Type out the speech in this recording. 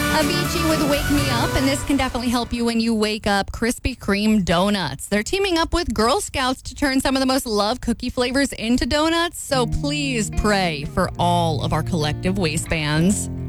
Avicii with Wake Me Up, and this can definitely help you when you wake up. Krispy Kreme donuts. They're teaming up with Girl Scouts to turn some of the most loved cookie flavors into donuts, so please pray for all of our collective waistbands.